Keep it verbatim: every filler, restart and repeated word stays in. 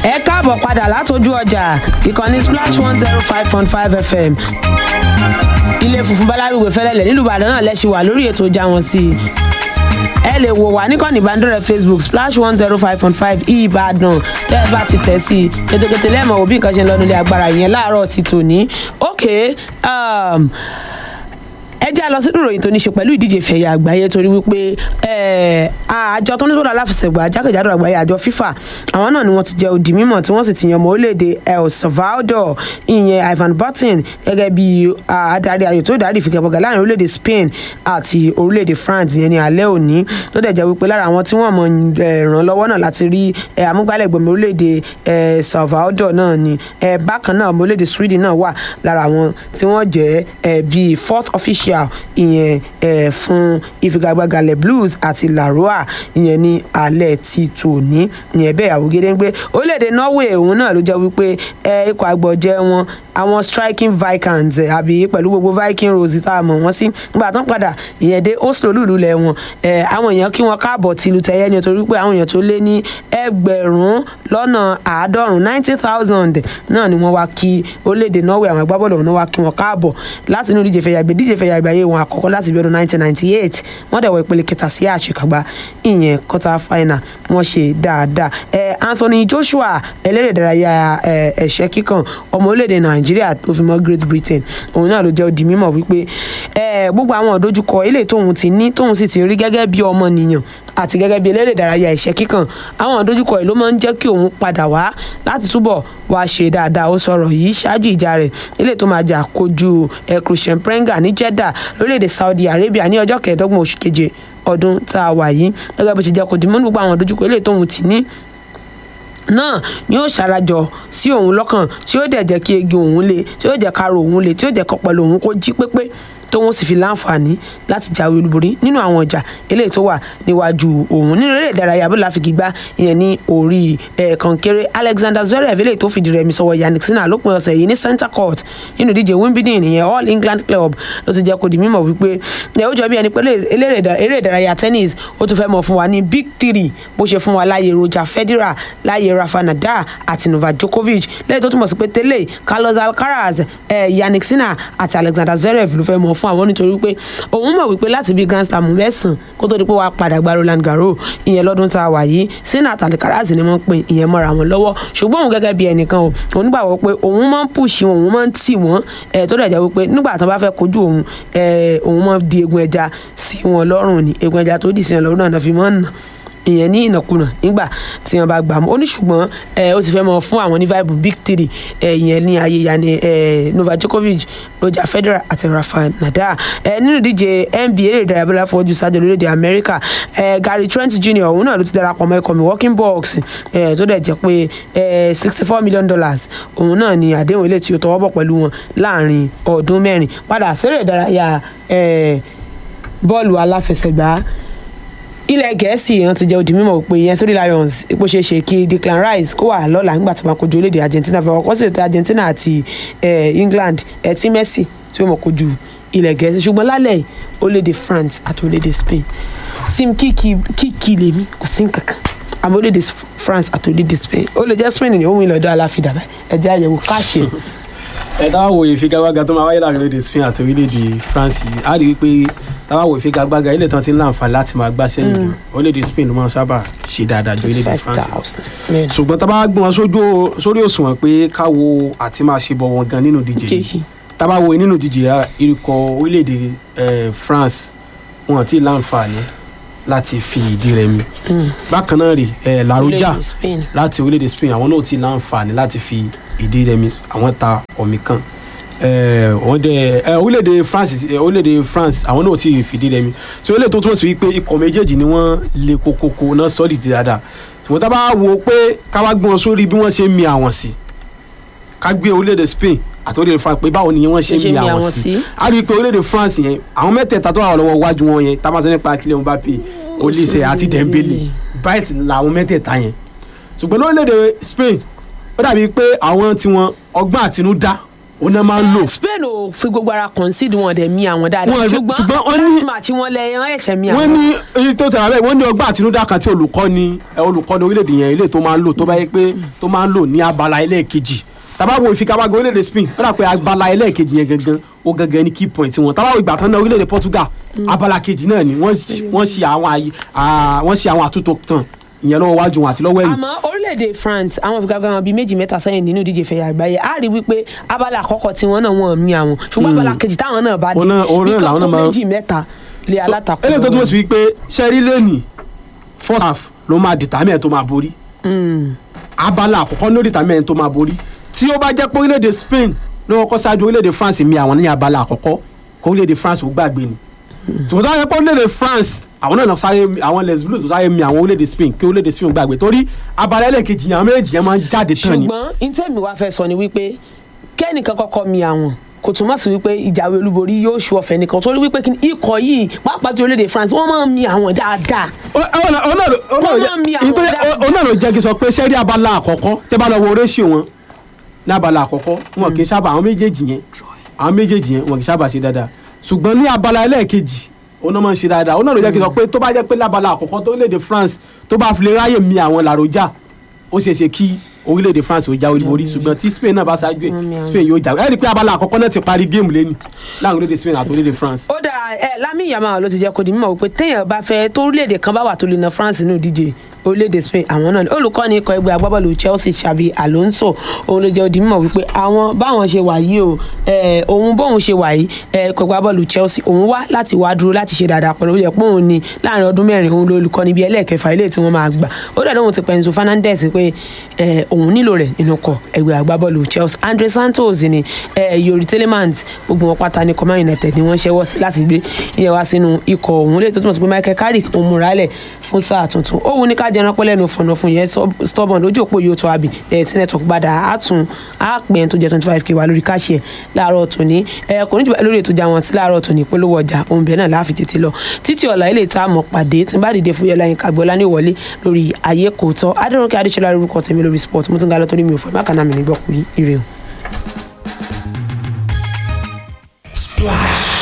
ẹ káàbọ̀ padà látọjú ọjà ìkànnì splash one zero five point five fm ilé funfun báláwíwé fẹ́lẹ́lẹ̀ nílùú ìbàdàn náà lẹ́sìn wà lórí ètò ìjà wọn sí i ẹ lè wò wá níkànnì ìbánidọ́rẹ̀ẹ́ facebook splash one zero five point five ìbàdàn tẹ́ ẹ bá ti tẹ̀ sí i kètèkètè lẹ́ẹ̀mọ̀ òbí nǹkan ṣe ń lọ nílé agbára yẹn láàárọ̀ ti tòní ok um, ẹ jẹ́ lọ sínú ìròyìn tó ní ṣe pẹ̀lú ìdíje ìfẹ̀yà àgbáyé torí wípé àjọ tó ní tó dára láfẹsẹ̀gbá jákèjádò àgbáyé àjọ FIFA àwọn náà ni wọ́n ti jẹ́ òdì mímọ̀ tí wọ́n sì ti yan ọmọ orílẹ̀-èdè El Salvador ìyẹn Ivan Botin gẹ́gẹ́ bí adarí ayò tó dárí ìfikẹ́bọ̀gà láàrin orílẹ̀-èdè Spain àti orílẹ̀-èdè France ìyẹn ní alẹ́ òní tó dẹ̀ jẹ́ wípé lára àwọn tí wọ́n mọ̀ ràn lọ́wọ́ náà láti rí amúgbálẹ́gbẹ̀ẹ́ orílẹ̀-èdè El Salvador náà ni bákan náà ọmọ orílẹ̀-èdè Sweden náà wà lára àwọn tí wọ́n jẹ́ bíi fourth official ìyẹn ẹ fún ìfigagbága Le Blues àti Larua ìyẹn ní alẹ́ ti tòní ìyẹn bẹ́ẹ̀ àwògede ń gbé orílẹ̀-èdè Norway òun náà ló jẹ́ wípé ẹ ikọ̀ àgbọ̀jẹ́ wọn àwọn striking Vikings àbí pẹ̀lú gbogbo Viking rose tá a mọ̀ wọ́n sí nígbà tó ń padà ìyẹn dé Oslo lùlù lẹ̀ wọn ẹ àwọn èèyàn kí wọ́n káàbọ̀ tìlù tẹ̀yẹ́ ni torí pé àwọn èèyàn tó lé ní ẹgbẹ̀rún lọ́nà àádọ́rùn ninety thousand náà ni wọ́n wá kí orílẹ̀-èdè Norway àwọn agbábọ́ọ̀lù ọ̀hún wá kí wọ́n káàbọ̀ láti inú ìdíje fẹ̀yàgbé díje fẹ̀yàgbé ayé wọn àkọ́kọ́ láti bí ọdún nineteen ninety eight wọ́n dẹ̀ wọ ìpele kẹta sí àṣekágbá ìyẹn quarter final wọ́n ṣe dáadáa ẹ Anthony Joshua eléré ìdárayá ẹ̀ṣẹ́ kíkàn ọmọ orílẹ̀-èdè Nàìjíríà tó fi mọ́ Great Britain òun náà ló jẹ́ òdì mímọ̀ wípé ẹ gbogbo àwọn ìdojúkọ ilé tóun ti ní tóun sì ti rí gẹ́gẹ́ bí ọmọnìyàn àti gẹ́gẹ́ bí eléré ìdárayá ẹ̀ṣẹ́ kíkàn àwọn ìdojúkọ yìí ló máa ń jẹ́ kí òun padà wá láti túbọ̀ wá ṣe dáadáa ó sọ̀rọ̀ yìí ṣáájú ìjà rẹ̀ ilé tó máa jà kojú ẹ Christian Prenga ní Jeddah lórílẹ̀-èdè Saudi Arabia ní ọjọ́ kẹẹ̀ẹ́dọ́gbọ̀n oṣù keje ọdún tá a wà yìí gẹ́gẹ́ bó ṣe jẹ́ kó dìmọ́ gbogbo àwọn ìdojúkọ ilé tóun ti ní náà ni ó ṣàràjọ sí òun lọ́kàn tí ó dẹ̀ jẹ́ kí egi òun le tí ó jẹ́ káàrò òun le tí ó jẹ́ kọ́pọ̀lọ́ òun kó jí pépé tóun sì fi láǹfààní láti jáwé olúborí nínú àwọn ọjà eléyìí tó wà níwájú òun nínú eré ìdárayá bó la fi gbígbá ìyẹn ní orí kànkéré Alexander Zverev eléyìí tó fìdí rẹmi sọ́wọ́ Yannick Sinner lópin ọ̀sẹ̀ yìí ní Centre Court nínú ìdíje Wimbledon ìyẹn All England Club ló ti jẹ́ kó di mímọ̀ wípé ó jọ bí ẹni pé eré ìdárayá tennis ó tún fẹ́ mọ̀ fún wa ní big three bó ṣe fún wa láyé Roger Federer láyé Rafa Nadal àti Novak Djokovic lẹ́yìn tó túmọ̀ sí pé tẹ́lẹ̀ Carlos Alcaraz Yannick Sinner àti Alexander Zverev ló fẹ́ mọ̀ fún àwọn nítorí pé òun mọ̀ wípé láti bí Grand Slam mẹ́sàn-án kó tó di pé wàá padà gba Roland Garros ìyẹn lọ́dún tá a wà yìí Sinner àti Alcaraz ni wọ́n pè ìyẹn mọ́ra wọn lọ́wọ́ ṣùgbọ́n òun gẹ́gẹ́ bí ẹnìkan o òun gbàgbọ́ pé òun máa ń pùṣì òun máa ń tì wọ́n tó dẹ̀ jẹ́ wípé nígbà tó bá fẹ́ kojú òun òun máa di egun ẹja sí wọn lọ́rùn ni egun ẹja tó dì sí wọn lọ́rùn náà fi máa ń nà ìyẹn ní ìnàkúnà nígbà tí wọn bá gbà mọ ó ní ṣùgbọ́n ó ti fẹ́ mọ fún àwọn ní vibe big three ìyẹn ní ayé yanni Novak Djokovic Roger Federer àti Rafa Nadal nínú ìdíje N B A eré ìdárayá bọ́lá fọwọ́jú sájọ lórílẹ̀‐èdè Amẹ́ríkà Gary Trent Junior òun náà ló ti darapọ̀ mọ́ ikọ̀ Milwaukee Bucks tó dẹ̀ jẹ́ pé sixty four million dollars òun náà ni àdéhùn ilé tí ó tọwọ́ bọ̀ pẹ̀lú wọn láàrin ọdún mẹ́rin padà sérè ìdárayá bọ́ọ̀lù aláfẹsẹ̀gbá ilẹ̀ gẹ̀ẹ́sì yẹn ti jẹ́ òdì mímọ̀ pé yẹn three lions ipò ṣe ṣe kí Declan Rice kó wà lọ́la nígbà tó máa kojú orílẹ̀-èdè Argentina fẹ́ wọ́n sì ètò Argentina àti England tí Messi tí ó mọ̀ kojú ilẹ̀ gẹ̀ẹ́sì ṣùgbọ́n lálẹ́ orílẹ̀-èdè France àti orílẹ̀-èdè Spain sim kíkì lèmi kò sí nǹkankan àmọ́ orílẹ̀-èdè France àti orílẹ̀-èdè Spain ó lè jẹ́ Spain ní ohun ìlọ́dọ̀ aláfidà ẹ̀jẹ̀ àyẹ̀wò káṣe. ẹ táwọn wo ìfigagbága tó máa wáyé láàrin orílẹ̀-èdè Spain àti orílẹ̀-èdè France á rí i pé táwọn wo ìfigagbága ilé tán ti ń láǹfààní láti máa gbá sẹ́yìn orílẹ̀-èdè Spain ló máa sábà ṣe dáadáa ju orílẹ̀-èdè France ṣùgbọ́n tá a bá gbọ́n wọn sórí òṣùwọ̀n pé káwo àti máa ṣe bọ̀ wọn gan nínú díje yìí tá a bá wo nínú díje irúkọ orílẹ̀-èdè France wọn ti láǹfààní láti fi ìdí rẹmi bákan náà rè Laroja láti orílẹ̀-èdè Spain àwọn náà ti láǹfààní láti fi ìdí rẹmi àwọn ta ọ̀mì kan wọ́n dẹ̀ orílẹ̀-èdè France orílẹ̀-èdè France àwọn náà ti fìdí rẹmi so orílẹ̀ tó túmọ̀ sí wípé ikọ̀ méjèèjì ni wọ́n lè kókókó náà sọ́ọ̀dì ti dáadáa ṣùgbọ́n tá a bá wo pé ká wá gbọ́n sórí bí wọ́n ṣe mi àwọn sí ká gbé orílẹ̀-èdè Spain àti orílẹ̀-èdè France pé báwo ni wọ́n ṣe mi àwọn sí a rí i pé orílẹ̀-èdè France yẹn àwọn mẹ́tẹ̀ẹ̀ta tó wà lọ́wọ́ wájú wọn yẹn tá a máa sọ nípa Kylian Mbappé Olise àti Dembele bright làwọn mẹ́tẹ̀ẹ̀ta yẹn ṣùgbọ́n lórílẹ̀-èdè Spain ó dàbí pé àwọn tiwọn ọgbọ́n àtinúdá ó náà máa ń lò. Spain ò fi gbogbo ara concede wọn dẹ̀ mi àwọn dáadáa ṣùgbọ́n last match wọn lẹ wọn ẹ̀ṣẹ̀ mi àwọn. wọ́n ní èyí tó tẹ̀lé abẹ́ wọ́n ní ọgbà àtinúdá kan tí olùkọ́ni olùkọ́ni orílẹ̀-èdè yẹn ilé tó máa ń lò tó bá yẹ pé tó máa ń lò ní abala ẹlẹ́ẹ̀kejì tabawo ìfigagbága orílẹ̀-èdè Spain ó dà pé abala ẹlẹ́ẹ̀kejì yẹn gangan ó gangan ní key point wọn tabawo ìgbà tán náà orílẹ̀-èdè Portugal abala kejì náà ni wọ́n ṣe àwọn wọ́n ṣe àwọn àtúntò tán ìyẹn lọ́wọ́ wájú wọn àti lọ́wọ́ ẹ̀yìn. àmọ́ orílẹ̀-èdè France àwọn ìfigagbága bíi méjì mẹ́ta sẹ́yìn nínú ìdíje ìfẹ̀yà àgbáyé á rí wípé abala àkọ́kọ́ tí wọ́n náà wọ́n mí àwọn ṣùgbọ́n abala kejì táwọn náà bá dé ìkàkọ́ méjì mẹ́ta lé alátakò. eléyìí tó túmọ̀ sí wípé sẹ́rí lẹ́nì first half ló máa determine tó máa borí abala àkọ́kọ́ ló determine tó máa borí tí ó bá jẹ́ pé orílẹ̀-èdè Spain ló kọ́kọ́ ṣáájú orílẹ̀-èdè France mi àwọn ní abala àkọ́kọ́ kó orílẹ̀-èdè France ó gbàgbé ni tòun tó yẹ pé orílẹ̀-èdè France àwọn náà sáré àwọn les blues tó sáré mi àwọn orílẹ̀-èdè Spain kí orílẹ̀-èdè Spain gbàgbé torí abala ẹlẹ́ẹ̀kejì yẹn àwọn méjì yẹn máa ń jáde tán ni. ṣùgbọ́n intemi wa fẹ́ sọ ni wípé kẹ́nìkan kọ́kọ́ mi àwọn kò túmọ̀ sí wípé ìjàwé olúborí yóò ṣu ọ̀fẹ́ nìkan torí wípé ikọ̀ yìí pàápàá tí orílẹ̀-èdè France wọ́n máa ń mi àwọn dáadáa. òun náà ló jẹ́ kí n sọ pé sẹ́rí abala àkọ́kọ́ tẹ́ bá lọ wo ratio wọn ní abala àkọ́kọ́ wọn kì í sábà àwọn méjèèjì yẹn àwọn méjèèjì yẹn wọn kì í sábà ṣe dáadáa ṣùgbọ́n ní abala ẹlẹ́ẹ̀kejì òun náà máa ń ṣe dáadáa òun náà ló jẹ́ kí n sọ pé tó bá jẹ́ pé lábala àkọ́kọ́ tó orílẹ̀-èdè France tó bá fi lè ráyè mi àwọn làròjà ó ṣeé ṣe kí orílẹ̀-èdè France ó já olúborí ṣùgbọ́n tí Spain náà bá ṣáájú ẹ̀ Spain yóò já ẹ̀ rí i pé abala àkọ́kọ́ náà ti parí géèmù lẹ́nu láàrin orílẹ̀-èdè Spain àti orílẹ̀-èdè France. ó dà ẹ Lamine Yamal ló ti jẹ́ kó di mímọ̀ wípé téèyàn bá fẹ́ tó orílẹ̀-èdè kan bá wà tó lè na France nínú ìdíje orílẹ̀-èdè Spain àwọn náà olùkọ́ni ikọ̀ ẹgbẹ́ agbábọ́ọ̀lù Chelsea Xabi Alonso òun ló jẹ́ ó di mímọ̀ wípé àwọn báwọn ṣe wà yìí o òun bóun ṣe wà yìí ikọ̀ agbábọ́ọ̀lù Chelsea òun wá láti wá dúró láti ṣe dáadáa pẹ̀lú ó yẹ pé òun ni láàrin ọdún mẹ́rin òun ló olùkọ́ni bíi ẹlẹ́ẹ̀kẹfà ilé tí wọ́n máa gbà ó dẹ̀ lóun ti pẹ̀ Enzo Fernandez pé òun nílò rẹ̀ nínú ikọ̀ ẹgbẹ́ agbábọ́ọ̀lù Chelsea Andre Santos ni Yori Telemans gbogbo wọn pátá ní Man United ni wọ́n ṣẹ́wọ́ sí láti gbé ìyẹn wá sínú ikọ̀ òun lè tó túmọ̀ sí pé Michael Carrick òun múra lẹ̀ fún sáà tuntun ó wù ní ká jẹran pẹ́ lẹ́nu fọ̀nà fún yẹn stubborn lójú òpó yóò tó àbí ẹ̀ tí network gbàdá á tún á pè é tó jẹ́ twenty five k wà lórí káṣí ẹ̀ láàárọ̀ tòní ẹ̀ kò ní jù lórí ètò ìjà wọn sí láàárọ̀ tòní polówó ọjà ohun bẹ́ẹ̀ náà láàfin tètè lọ títí ọ̀la ilé ìta àmọ́ pàdé tí n bá dìde fún yọlá yín kàgbọ́lá ní ìwọlé lórí ayé kò tọ́ adẹ́rùnkẹ́ adéṣọlá lórúkọ tèmi lórí sport mo tún ga lọ torí mi ò fẹ́ má kàná mi nígbọ́kùnrin ire o. Splash.